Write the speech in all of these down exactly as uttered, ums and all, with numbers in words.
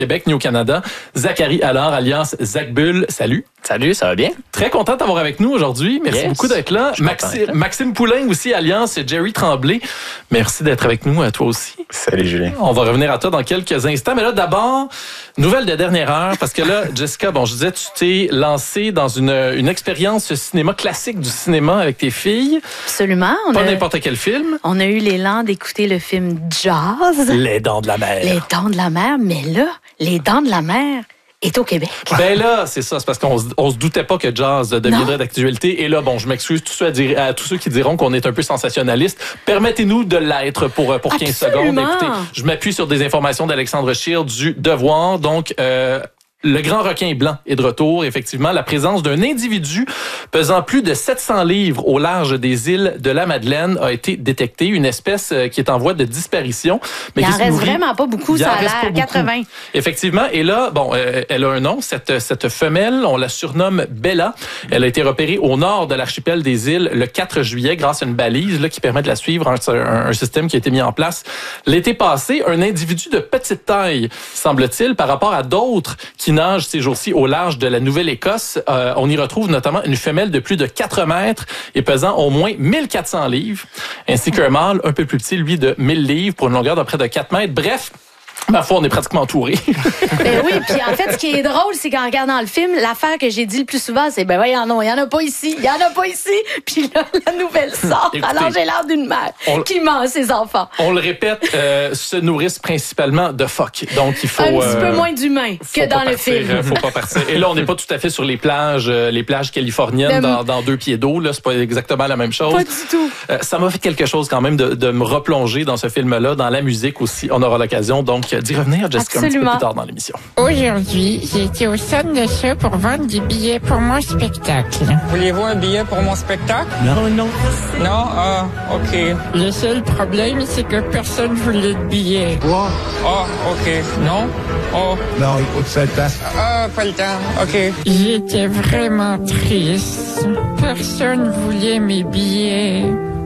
Québec, ni au Canada. Zachary Allard, alias Zach Bull. Salut. Salut, ça va bien? Très content de t'avoir avec nous aujourd'hui. Merci yes. beaucoup d'être là. Maxi- là. Maxime Poulain aussi, alias Jerry Tremblay. Merci d'être avec nous, à toi aussi. Salut Julien. On va revenir à toi dans quelques instants. Mais là, d'abord, nouvelle de dernière heure, parce que là, Jessica, bon, je disais, tu t'es lancée dans une, une expérience cinéma classique du cinéma avec tes filles. Absolument. On Pas a, n'importe quel film. On a eu l'élan d'écouter le film Jaws. Les Dents de la Mer. Les Dents de la Mer, mais là, Les Dents de la Mer est au Québec. Ben là, c'est ça. C'est parce qu'on on se doutait pas que Jaws deviendrait d'actualité. Et là, bon, je m'excuse tous ceux à, dire, à tous ceux qui diront qu'on est un peu sensationnaliste. Permettez-nous de l'être pour, pour quinze Absolument. secondes. Écoutez, je m'appuie sur des informations d'Alexandre Scheer du Devoir. Donc, euh, le grand requin blanc est de retour. Effectivement, la présence d'un individu pesant plus de sept cents livres au large des îles de la Madeleine a été détectée. Une espèce qui est en voie de disparition. Mais il qui en se reste nourrit. vraiment pas beaucoup, Il ça en a reste pas l'air beaucoup. quatre-vingts. Effectivement. Et là, bon, euh, elle a un nom, cette, cette femelle. On la surnomme Bella. Elle a été repérée au nord de l'archipel des îles le quatre juillet grâce à une balise là, qui permet de la suivre. Un, un, un système qui a été mis en place l'été passé. Un individu de petite taille, semble-t-il, par rapport à d'autres qui nagent ces jours-ci au large de la Nouvelle-Écosse. Euh, on y retrouve notamment une femelle de plus de quatre mètres et pesant au moins mille quatre cents livres, ainsi qu'un mâle un peu plus petit, lui, de mille livres pour une longueur de près de quatre mètres. Bref, ma foi, on est pratiquement entouré. Ben oui, puis en fait, ce qui est drôle, c'est qu'en regardant le film, l'affaire que j'ai dit le plus souvent, c'est ben voyons non, il y en a pas ici, il y en a pas ici. Puis là, la nouvelle sort. Écoutez, alors j'ai l'air d'une mère on, qui ment à ses enfants. On le répète, euh, se nourrissent principalement de phoques. Donc il faut un petit euh, peu moins d'humain que dans le partir, film. Faut pas partir. Et là, on n'est pas tout à fait sur les plages, euh, les plages californiennes de... dans, dans deux pieds d'eau. Là, c'est pas exactement la même chose. Pas du tout. Euh, ça m'a fait quelque chose quand même de, de me replonger dans ce film-là, dans la musique aussi. On aura l'occasion donc d'y revenir, Jessica, un petit peu plus tard dans l'émission. Aujourd'hui, j'ai été au centre d'achat pour vendre des billets pour mon spectacle. Voulez-vous un billet pour mon spectacle? Non, non. Non? Ah, OK. Le seul problème, c'est que personne voulait de billets. Quoi? Ah, OK. Non? Oh. Non, il faut que ça le passe. Ah, pas le temps. OK. J'étais vraiment triste. Personne voulait mes billets.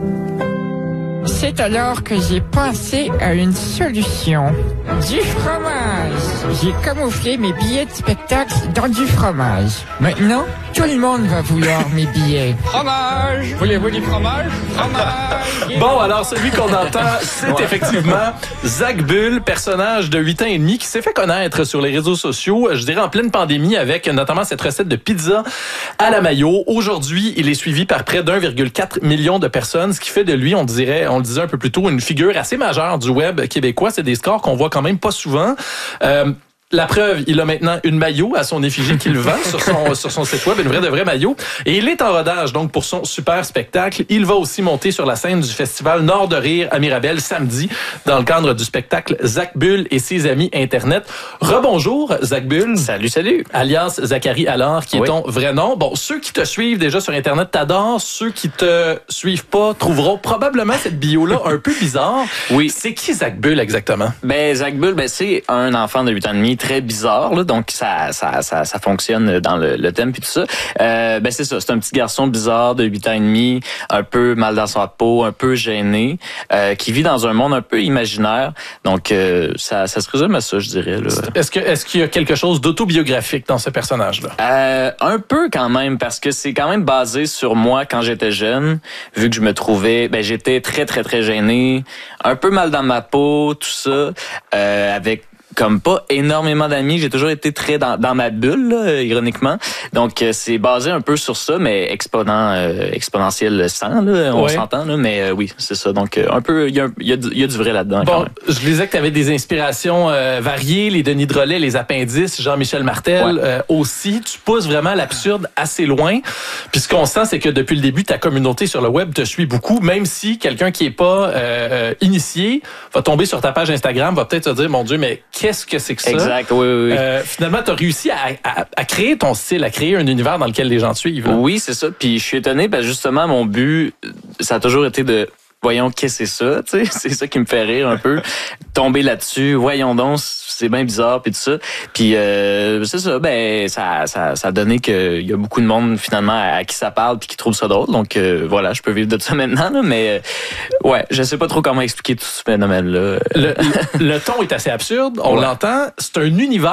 C'est alors que j'ai pensé à une solution. Du fromage. J'ai camouflé mes billets de spectacle dans du fromage. Maintenant, tout le monde va vouloir mes billets. Fromage! Voulez-vous du fromage? Fromage! Bon, alors celui qu'on entend, c'est ouais. effectivement Zach Bull, personnage de huit ans et demi qui s'est fait connaître sur les réseaux sociaux, je dirais en pleine pandémie, avec notamment cette recette de pizza à la mayo. Aujourd'hui, il est suivi par près d'un virgule quatre million de personnes, ce qui fait de lui, on dirait, on le disait un peu plus tôt, une figure assez majeure du web québécois. C'est des scores qu'on voit quand même pas souvent. Euh, La preuve, il a maintenant une maillot à son effigie qu'il vend sur son sur son site web, une vraie de vraie maillot. Et il est en rodage donc pour son super spectacle. Il va aussi monter sur la scène du festival Nord de Rire à Mirabel samedi dans le cadre du spectacle Zach Bull et ses amis Internet. Rebonjour Zach Bull. Salut, salut. Alias Zachary Allard, qui est oui. ton vrai nom. Bon, ceux qui te suivent déjà sur Internet t'adorent. Ceux qui te suivent pas trouveront probablement cette bio-là un peu bizarre. Oui. C'est qui Zach Bull exactement? Ben Zach Bull, ben c'est un enfant de huit ans et demi très bizarre, là, donc ça, ça, ça, ça fonctionne dans le, le thème puis tout ça. Euh, ben c'est ça, c'est un petit garçon bizarre de huit ans et demi, un peu mal dans sa peau, un peu gêné, euh, qui vit dans un monde un peu imaginaire. Donc euh, ça, ça se résume à ça, je dirais. Là. Est-ce que, est-ce qu'il y a quelque chose d'autobiographique dans ce personnage-là? Euh, un peu quand même, parce que c'est quand même basé sur moi quand j'étais jeune, vu que je me trouvais, ben j'étais très très très gêné, un peu mal dans ma peau, tout ça, euh, avec comme pas énormément d'amis, j'ai toujours été très dans, dans ma bulle, là, ironiquement. Donc euh, c'est basé un peu sur ça, mais exponent euh, exponentiel cent, là, on ouais. s'entend, là, mais euh, oui, c'est ça. Donc euh, un peu, il y a, y, a, y a du vrai là-dedans. Bon, quand même. Je disais que tu avais des inspirations euh, variées, les Denis Drolet, les Appendices, Jean-Michel Martel ouais. euh, aussi. Tu pousses vraiment l'absurde assez loin. Puis ce qu'on sent, c'est que depuis le début, ta communauté sur le web te suit beaucoup, même si quelqu'un qui est pas euh, initié va tomber sur ta page Instagram, va peut-être se dire, mon Dieu, mais qu'est-ce que c'est que ça? Exact, oui, oui. Euh, finalement, tu as réussi à, à, à créer ton style, à créer un univers dans lequel les gens te suivent. Là. Oui, c'est ça. Puis je suis étonné, parce que justement, mon but, ça a toujours été de... Voyons, qu'est-ce que c'est ça, tu sais, c'est ça qui me fait rire un peu. Tomber là-dessus, voyons donc, c'est bien bizarre, puis tout ça. Puis euh, c'est ça, ben ça, ça, ça a donné qu'il y a beaucoup de monde finalement à, à qui ça parle puis qui trouve ça drôle. Donc euh, voilà, je peux vivre de ça maintenant, là, mais euh, ouais, je sais pas trop comment expliquer tout ce phénomène-là. Le, le, le ton est assez absurde, on ouais. l'entend. C'est un univers